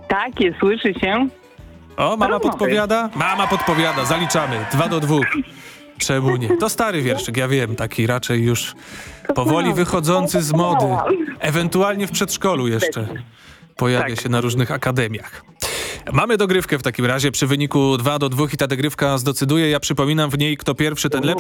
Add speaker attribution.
Speaker 1: Takie, słyszy się.
Speaker 2: O, mama
Speaker 1: Rozmowy.
Speaker 2: podpowiada? Mama podpowiada, zaliczamy. 2-2. Czemu nie? To stary wierszyk, ja wiem, taki raczej już powoli wychodzący z mody. Ewentualnie w przedszkolu jeszcze pojawia się na różnych akademiach. Mamy dogrywkę w takim razie przy wyniku 2-2 i ta dogrywka zdecyduje. Ja przypominam w niej, kto pierwszy, ten lepszy.